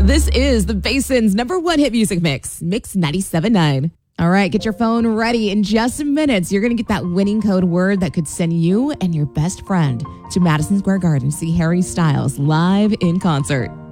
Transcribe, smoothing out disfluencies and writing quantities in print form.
This is the Basin's #1 hit music mix, Mix 97.9. All right, get your phone ready. In just minutes, you're going to get that winning code word that could send you and your best friend to Madison Square Garden to see Harry Styles live in concert.